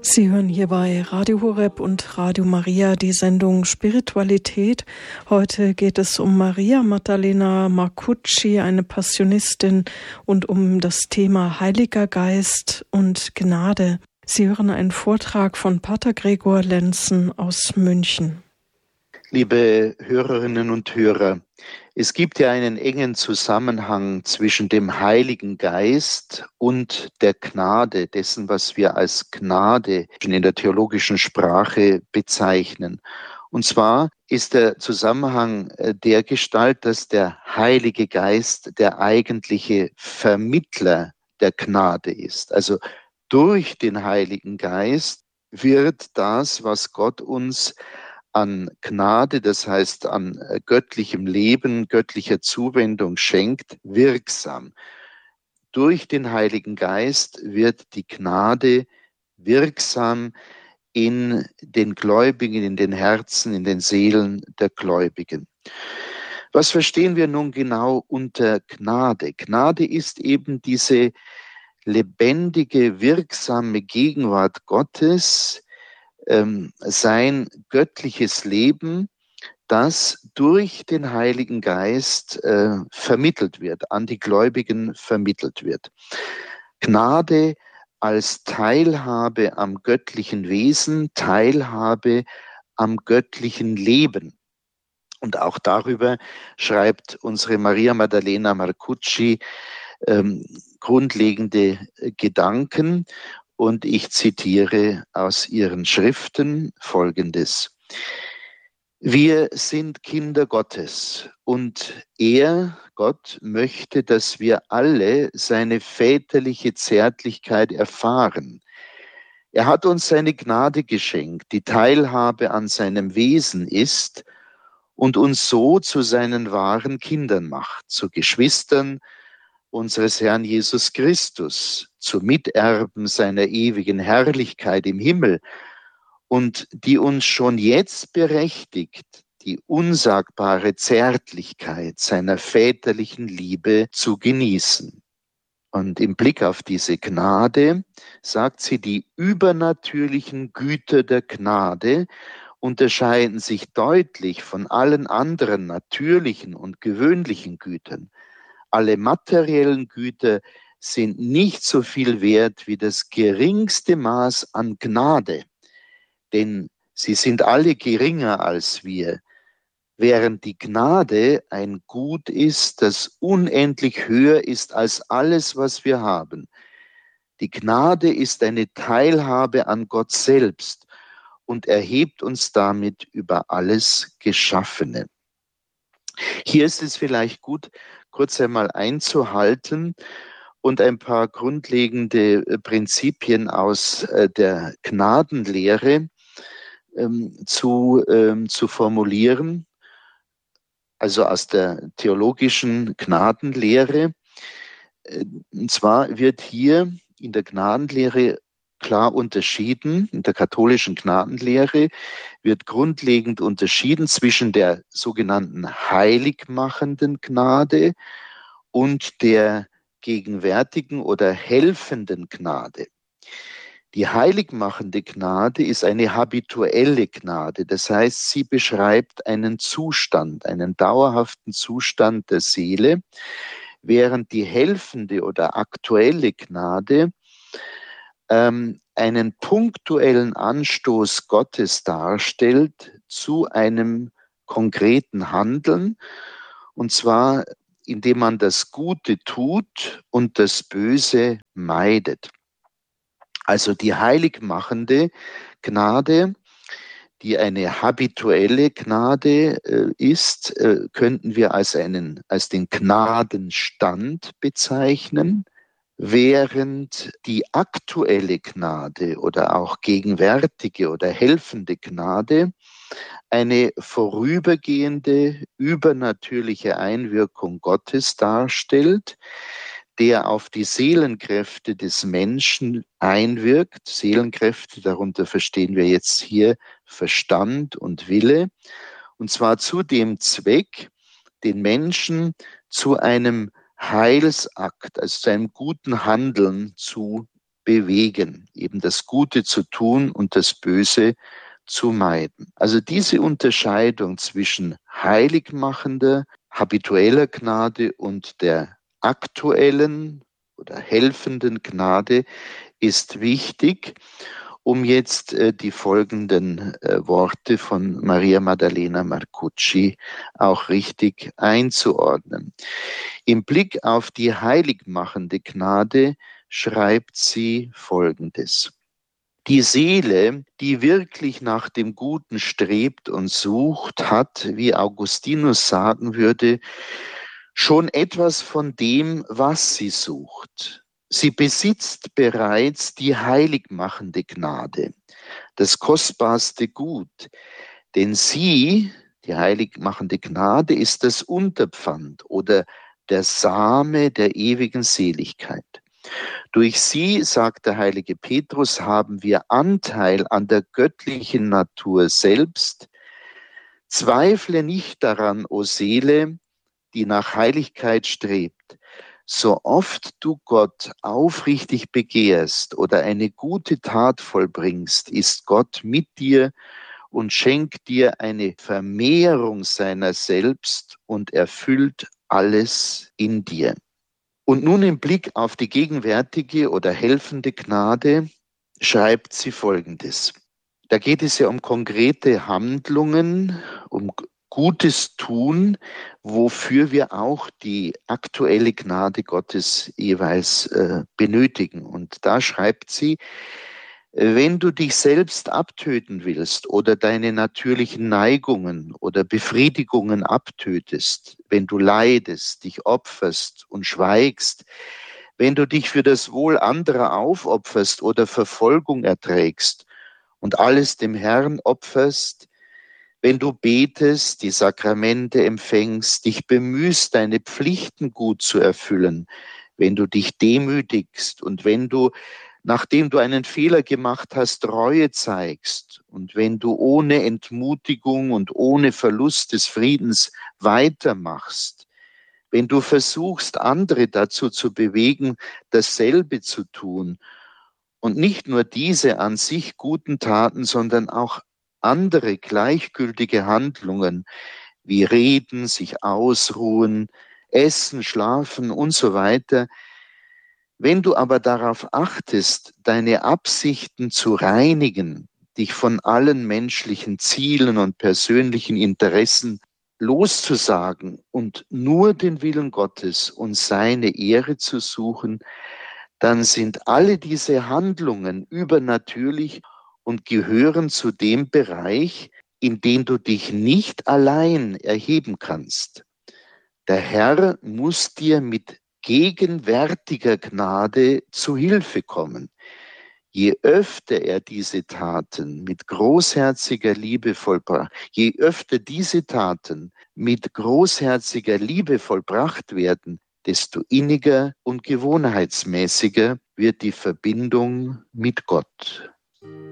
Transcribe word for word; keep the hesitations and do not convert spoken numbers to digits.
Sie hören hier bei Radio Horeb und Radio Maria die Sendung Spiritualität. Heute geht es um Maria Maddalena Marcucci, eine Passionistin, und um das Thema Heiliger Geist und Gnade. Sie hören einen Vortrag von Pater Gregor Lenzen aus München. Liebe Hörerinnen und Hörer, es gibt ja einen engen Zusammenhang zwischen dem Heiligen Geist und der Gnade, dessen, was wir als Gnade in der theologischen Sprache bezeichnen. Und zwar ist der Zusammenhang der Gestalt, dass der Heilige Geist der eigentliche Vermittler der Gnade ist. Also durch den Heiligen Geist wird das, was Gott uns an Gnade, das heißt an göttlichem Leben, göttlicher Zuwendung schenkt, wirksam. Durch den Heiligen Geist wird die Gnade wirksam in den Gläubigen, in den Herzen, in den Seelen der Gläubigen. Was verstehen wir nun genau unter Gnade? Gnade ist eben diese lebendige, wirksame Gegenwart Gottes, sein göttliches Leben, das durch den Heiligen Geist äh, vermittelt wird, an die Gläubigen vermittelt wird. Gnade als Teilhabe am göttlichen Wesen, Teilhabe am göttlichen Leben. Und auch darüber schreibt unsere Maria Maddalena Marcucci ähm, grundlegende Gedanken. Und ich zitiere aus ihren Schriften Folgendes. Wir sind Kinder Gottes und er, Gott, möchte, dass wir alle seine väterliche Zärtlichkeit erfahren. Er hat uns seine Gnade geschenkt, die Teilhabe an seinem Wesen ist und uns so zu seinen wahren Kindern macht, zu Geschwistern unseres Herrn Jesus Christus, zu Miterben seiner ewigen Herrlichkeit im Himmel und die uns schon jetzt berechtigt, die unsagbare Zärtlichkeit seiner väterlichen Liebe zu genießen. Und im Blick auf diese Gnade sagt sie, die übernatürlichen Güter der Gnade unterscheiden sich deutlich von allen anderen natürlichen und gewöhnlichen Gütern. Alle materiellen Güter sind nicht so viel wert wie das geringste Maß an Gnade, denn sie sind alle geringer als wir, während die Gnade ein Gut ist, das unendlich höher ist als alles, was wir haben. Die Gnade ist eine Teilhabe an Gott selbst und erhebt uns damit über alles Geschaffene. Hier ist es vielleicht gut, kurz einmal einzuhalten und ein paar grundlegende Prinzipien aus der Gnadenlehre ähm, zu, ähm, zu formulieren, also aus der theologischen Gnadenlehre. Und zwar wird hier in der Gnadenlehre klar unterschieden, in der katholischen Gnadenlehre wird grundlegend unterschieden zwischen der sogenannten heiligmachenden Gnade und der gegenwärtigen oder helfenden Gnade. Die heiligmachende Gnade ist eine habituelle Gnade, das heißt, sie beschreibt einen Zustand, einen dauerhaften Zustand der Seele, während die helfende oder aktuelle Gnade ähm, einen punktuellen Anstoß Gottes darstellt zu einem konkreten Handeln, und zwar indem man das Gute tut und das Böse meidet. Also die heiligmachende Gnade, die eine habituelle Gnade äh, ist, äh, könnten wir als einen, als den Gnadenstand bezeichnen, während die aktuelle Gnade oder auch gegenwärtige oder helfende Gnade eine vorübergehende, übernatürliche Einwirkung Gottes darstellt, der auf die Seelenkräfte des Menschen einwirkt. Seelenkräfte, darunter verstehen wir jetzt hier Verstand und Wille, und zwar zu dem Zweck, den Menschen zu einem Heilsakt, also zu einem guten Handeln zu bewegen, eben das Gute zu tun und das Böse zu meiden. Also diese Unterscheidung zwischen heiligmachender, habitueller Gnade und der aktuellen oder helfenden Gnade ist wichtig, um jetzt äh, die folgenden äh, Worte von Maria Maddalena Marcucci auch richtig einzuordnen. Im Blick auf die heiligmachende Gnade schreibt sie Folgendes. Die Seele, die wirklich nach dem Guten strebt und sucht, hat, wie Augustinus sagen würde, schon etwas von dem, was sie sucht. Sie besitzt bereits die heiligmachende Gnade, das kostbarste Gut, denn sie, die heiligmachende Gnade, ist das Unterpfand oder der Same der ewigen Seligkeit. Durch sie, sagt der heilige Petrus, haben wir Anteil an der göttlichen Natur selbst. Zweifle nicht daran, o Seele, die nach Heiligkeit strebt. So oft du Gott aufrichtig begehrst oder eine gute Tat vollbringst, ist Gott mit dir und schenkt dir eine Vermehrung seiner selbst und erfüllt alles in dir. Und nun im Blick auf die gegenwärtige oder helfende Gnade schreibt sie Folgendes. Da geht es ja um konkrete Handlungen, um Gutes tun, wofür wir auch die aktuelle Gnade Gottes jeweils äh, benötigen. Und da schreibt sie, wenn du dich selbst abtöten willst oder deine natürlichen Neigungen oder Befriedigungen abtötest, wenn du leidest, dich opferst und schweigst, wenn du dich für das Wohl anderer aufopferst oder Verfolgung erträgst und alles dem Herrn opferst, wenn du betest, die Sakramente empfängst, dich bemühst, deine Pflichten gut zu erfüllen, wenn du dich demütigst und wenn du, nachdem du einen Fehler gemacht hast, Reue zeigst und wenn du ohne Entmutigung und ohne Verlust des Friedens weitermachst, wenn du versuchst, andere dazu zu bewegen, dasselbe zu tun und nicht nur diese an sich guten Taten, sondern auch andere gleichgültige Handlungen wie Reden, sich ausruhen, Essen, Schlafen und so weiter. Wenn du aber darauf achtest, deine Absichten zu reinigen, dich von allen menschlichen Zielen und persönlichen Interessen loszusagen und nur den Willen Gottes und seine Ehre zu suchen, dann sind alle diese Handlungen übernatürlich und gehören zu dem Bereich, in den du dich nicht allein erheben kannst. Der Herr muss dir mit gegenwärtiger Gnade zu Hilfe kommen. Je öfter er diese Taten mit großherziger Liebe vollbracht, je öfter diese Taten mit großherziger Liebe vollbracht werden, desto inniger und gewohnheitsmäßiger wird die Verbindung mit Gott.